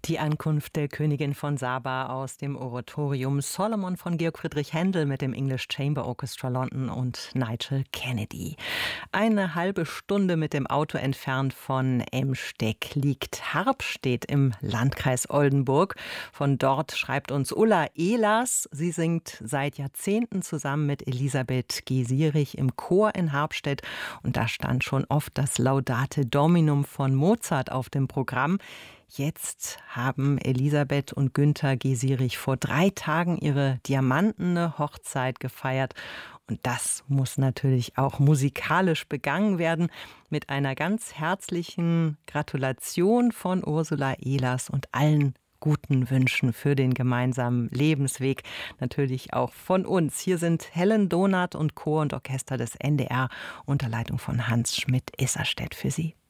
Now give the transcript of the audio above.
Die Ankunft der Königin von Saba aus dem Oratorium Solomon von Georg Friedrich Händel mit dem English Chamber Orchestra London und Nigel Kennedy. Eine halbe Stunde mit dem Auto entfernt von Emsteck liegt Harpstedt im Landkreis Oldenburg. Von dort schreibt uns Ulla Ehlers. Sie singt seit Jahrzehnten zusammen mit Elisabeth Gesierich im Chor in Harpstedt. Und da stand schon oft das Laudate Dominum von Mozart auf dem Programm. Jetzt haben Elisabeth und Günther Gesierich vor 3 Tagen ihre diamantene Hochzeit gefeiert. Und das muss natürlich auch musikalisch begangen werden mit einer ganz herzlichen Gratulation von Ursula Ehlers und allen guten Wünschen für den gemeinsamen Lebensweg. Natürlich auch von uns. Hier sind Helen Donath und Chor und Orchester des NDR unter Leitung von Hans Schmidt-Isserstedt für Sie.